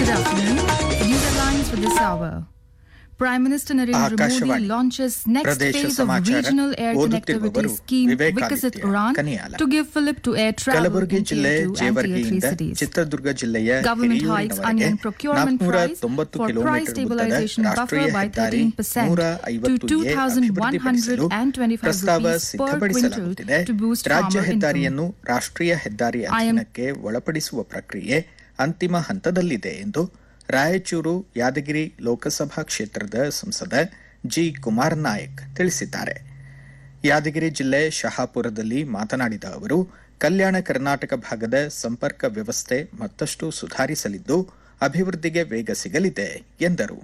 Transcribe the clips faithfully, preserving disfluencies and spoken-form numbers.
Good afternoon. News headlines for this hour. Prime Minister Narendra Modi launches next phase of regional air connectivity scheme Vikasit Uran to give fillip to air travel in tier two and tier three cities. Government hikes onion procurement price for price stabilization buffer by thirteen percent to two thousand one hundred twenty-five rupees per quintal to boost farmer income. ರಾಷ್ಟ್ರೀಯ ಹೆದ್ದಾರಿ ಅಧೀನಕ್ಕೆ ಒಳಪಡಿಸುವ ಪ್ರಕ್ರಿಯೆ ಅಂತಿಮ ಹಂತದಲ್ಲಿದೆ ಎಂದು ರಾಯಚೂರು ಯಾದಗಿರಿ ಲೋಕಸಭಾ ಕ್ಷೇತ್ರದ ಸಂಸದ G Kumar Nayak ತಿಳಿಸಿದ್ದಾರೆ. ಯಾದಗಿರಿ ಜಿಲ್ಲೆ ಶಹಾಪುರದಲ್ಲಿ ಮಾತನಾಡಿದ ಅವರು, ಕಲ್ಯಾಣ ಕರ್ನಾಟಕ ಭಾಗದ ಸಂಪರ್ಕ ವ್ಯವಸ್ಥೆ ಮತ್ತಷ್ಟು ಸುಧಾರಿಸಲಿದ್ದು ಅಭಿವೃದ್ಧಿಗೆ ವೇಗ ಸಿಗಲಿದೆ ಎಂದರು.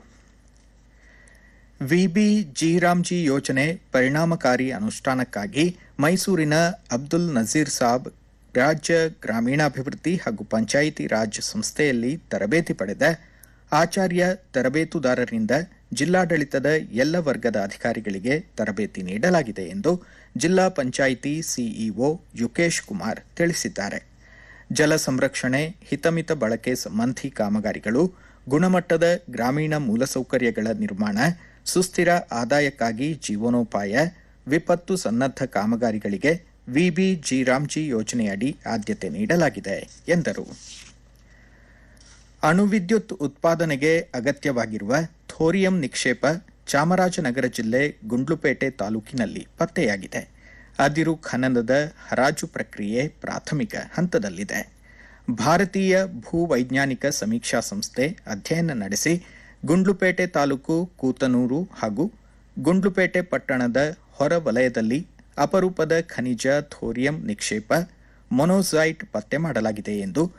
ವಿಬಿ ಜೀರಾಮ್ಜಿ ಯೋಜನೆ ಪರಿಣಾಮಕಾರಿ ಅನುಷ್ಠಾನಕ್ಕಾಗಿ ಮೈಸೂರಿನ ಅಬ್ದುಲ್ ನಜೀರ್ ಸಾಬ್ ರಾಜ್ಯ ಗ್ರಾಮೀಣಾಭಿವೃದ್ಧಿ ಹಾಗೂ ಪಂಚಾಯಿತಿ ರಾಜ್ ಸಂಸ್ಥೆಯಲ್ಲಿ ತರಬೇತಿ ಪಡೆದ ಆಚಾರ್ಯ ತರಬೇತುದಾರರಿಂದ ಜಿಲ್ಲಾಡಳಿತದ ಎಲ್ಲ ವರ್ಗದ ಅಧಿಕಾರಿಗಳಿಗೆ ತರಬೇತಿ ನೀಡಲಾಗಿದೆ ಎಂದು ಜಿಲ್ಲಾ ಪಂಚಾಯಿತಿ ಸಿಇಒ ಯುಕೇಶ್ ಕುಮಾರ್ ತಿಳಿಸಿದ್ದಾರೆ. ಜಲ ಸಂರಕ್ಷಣೆ, ಹಿತಮಿತ ಬಳಕೆ ಸಂಬಂಧಿ ಕಾಮಗಾರಿಗಳು, ಗುಣಮಟ್ಟದ ಗ್ರಾಮೀಣ ಮೂಲಸೌಕರ್ಯಗಳ ನಿರ್ಮಾಣ, ಸುಸ್ಥಿರ ಆದಾಯಕ್ಕಾಗಿ ಜೀವನೋಪಾಯ, ವಿಪತ್ತು ಸನ್ನದ್ಧ ಕಾಮಗಾರಿಗಳಿಗೆ ವಿಬಿ ಜೀರಾಮ್ಜಿ ಯೋಜನೆಯಡಿ ಆದ್ಯತೆ ನೀಡಲಾಗಿದೆ ಎಂದರು. ಅಣುವಿದ್ಯುತ್ ಉತ್ಪಾದನೆಗೆ ಅಗತ್ಯವಾಗಿರುವ ಥೋರಿಯಂ ನಿಕ್ಷೇಪ ಚಾಮರಾಜನಗರ ಜಿಲ್ಲೆ ಗುಂಡ್ಲುಪೇಟೆ ತಾಲೂಕಿನಲ್ಲಿ ಪತ್ತೆಯಾಗಿದೆ. ಅದಿರು ಖನನದ ಹರಾಜು ಪ್ರಕ್ರಿಯೆ ಪ್ರಾಥಮಿಕ ಹಂತದಲ್ಲಿದೆ. ಭಾರತೀಯ ಭೂವೈಜ್ಞಾನಿಕ ಸಮೀಕ್ಷಾ ಸಂಸ್ಥೆ ಅಧ್ಯಯನ ನಡೆಸಿ ಗುಂಡ್ಲುಪೇಟೆ ತಾಲೂಕು ಕೂತನೂರು ಹಾಗೂ ಗುಂಡ್ಲುಪೇಟೆ ಪಟ್ಟಣದ ಹೊರ ವಲಯದಲ್ಲಿ ಅಪರೂಪದ ಖನಿಜ ಥೋರಿಯಂ ನಿಕ್ಷೇಪ ಮೊನೋಸೈಟ್ ಪತ್ತೆ ಮಾಡಲಾಗಿದೆ ಎಂದು